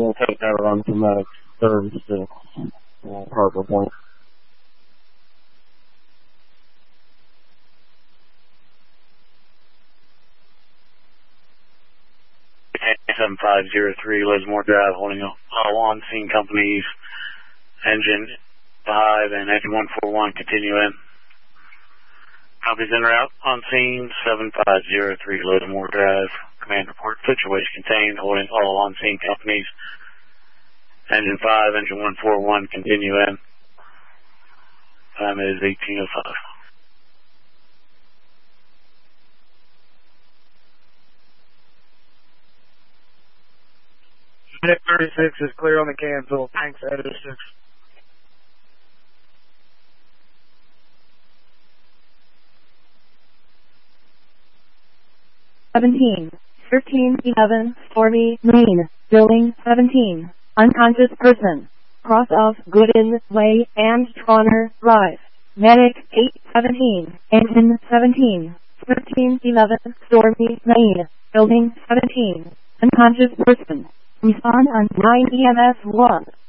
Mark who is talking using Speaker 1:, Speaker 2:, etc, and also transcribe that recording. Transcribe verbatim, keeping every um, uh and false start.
Speaker 1: we'll take that run from that service to uh, Harbor Point.
Speaker 2: seven five zero three, Lismore Drive, holding all on-scene companies, engine five and engine one four one, continue in. Copies en route on scene, seven five zero three, Lismore Drive. Command report, situation contained, holding all on-scene companies. Engine five, engine one four one, continue in. Time is eighteen oh five.
Speaker 3: Minute thirty-six is clear on the cancel. Thanks, Editor six.
Speaker 4: seventeen, thirteen, eleven, Stormy, Maine, building seventeen, unconscious person, cross off Gooden Way and Troner Drive, medic eight seventeen, engine seventeen, thirteen, eleven, Stormy, Maine, building seventeen, unconscious person, respond on nine E M S one.